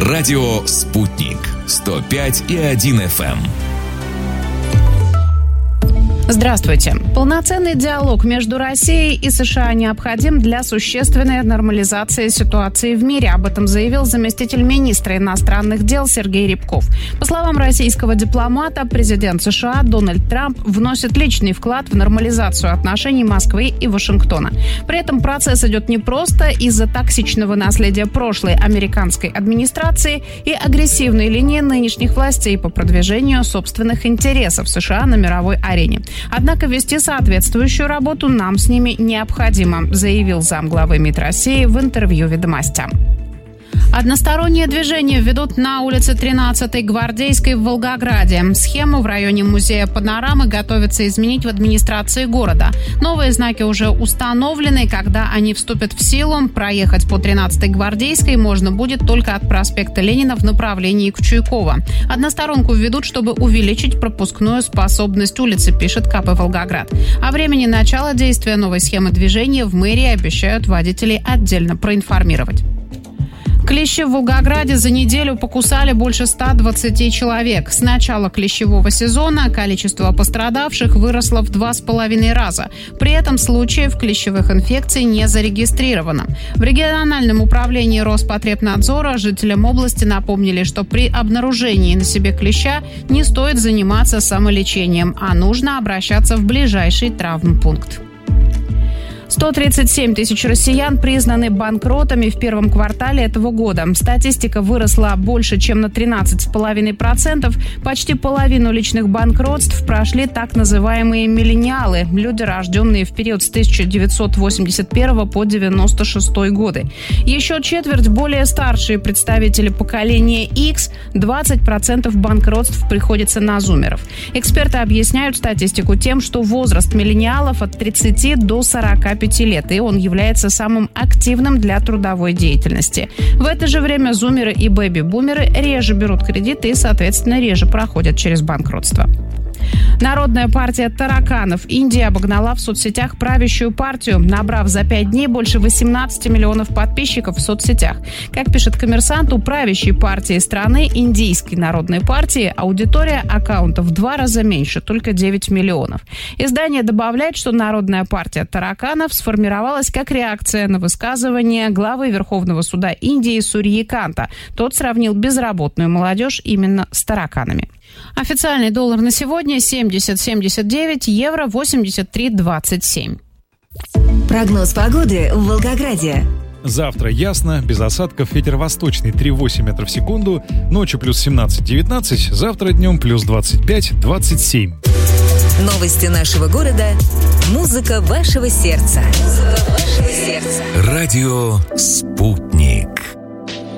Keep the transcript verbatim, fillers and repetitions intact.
Радио «Спутник». сто пять и один эф эм. Здравствуйте. Полноценный диалог между Россией и США необходим для существенной нормализации ситуации в мире. Об этом заявил заместитель министра иностранных дел Сергей Рябков. По словам российского дипломата, президент США Дональд Трамп вносит личный вклад в нормализацию отношений Москвы и Вашингтона. При этом процесс идет не просто из-за токсичного наследия прошлой американской администрации и агрессивной линии нынешних властей по продвижению собственных интересов США на мировой арене. Однако вести соответствующую работу нам с ними необходимо, заявил замглавы МИД России в интервью «Ведомостям». Односторонние движения ведут на улице тринадцатой Гвардейской в Волгограде. Схему в районе музея Панорамы готовятся изменить в администрации города. Новые знаки уже установлены. Когда они вступят в силу, проехать по тринадцатой Гвардейской можно будет только от проспекта Ленина в направлении к Чуйково. Односторонку введут, чтобы увеличить пропускную способность улицы, пишет ка пэ «Волгоград». О времени начала действия новой схемы движения в мэрии обещают водителей отдельно проинформировать. Клещи в Волгограде за неделю покусали больше ста двадцати человек. С начала клещевого сезона количество пострадавших выросло в два с половиной раза. При этом случаев клещевых инфекций не зарегистрировано. В региональном управлении Роспотребнадзора жителям области напомнили, что при обнаружении на себе клеща не стоит заниматься самолечением, а нужно обращаться в ближайший травмпункт. сто тридцать семь тысяч россиян признаны банкротами в первом квартале этого года. Статистика выросла больше, чем на тринадцать целых пять десятых процента. Почти половину личных банкротств прошли так называемые миллениалы – люди, рожденные в период с тысяча девятьсот восемьдесят первого по девяносто шестой годы. Еще четверть – более старшие представители поколения X, двадцать процентов банкротств приходится на зумеров. Эксперты объясняют статистику тем, что возраст миллениалов от тридцати до сорока пяти лет, и он является самым активным для трудовой деятельности. В это же время зумеры и бэби-бумеры реже берут кредиты и, соответственно, реже проходят через банкротство. Народная партия тараканов Индии обогнала в соцсетях правящую партию, набрав за пять дней больше восемнадцати миллионов подписчиков в соцсетях. Как пишет «Коммерсант», у правящей партии страны, Индийской народной партии, аудитория аккаунтов в два раза меньше, только девять миллионов. Издание добавляет, что Народная партия тараканов сформировалась как реакция на высказывание главы Верховного суда Индии Сурьи Канта. Тот сравнил безработную молодежь именно с тараканами. Официальный доллар на сегодня семьдесят семьдесят девять, евро восемьдесят три двадцать семь. Прогноз погоды в Волгограде. Завтра ясно, без осадков, ветер восточный три целых восемь десятых метров в секунду, ночью плюс семнадцать девятнадцать, завтра днем плюс двадцать пять двадцать семь. Новости нашего города, музыка вашего сердца. Музыка вашего сердца. Радио «Спутник».